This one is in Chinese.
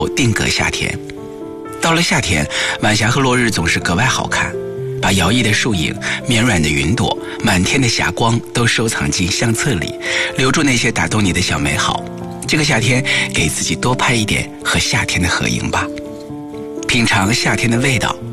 定格夏天。到了夏天，晚霞和落日总是格外好看，把摇曳的树影、绵软的云朵、满天的霞光都收藏进相册里，留住那些打动你的小美好。这个夏天，给自己多拍一点和夏天的合影吧，品尝夏天的味道，